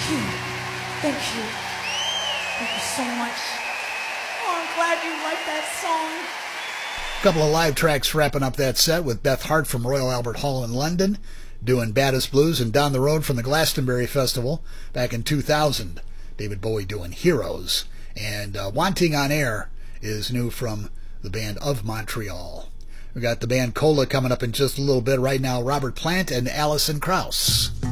you. Thank you. Thank you so much. Oh, I'm glad you like that song. A couple of live tracks wrapping up that set with Beth Hart from Royal Albert Hall in London doing Baddest Blues, and down the road from the Glastonbury Festival back in 2000, David Bowie doing Heroes. And Wanting on Air is new from the band of Montreal. We got the band Cola coming up in just a little bit. Right now, Robert Plant and Alison Krauss.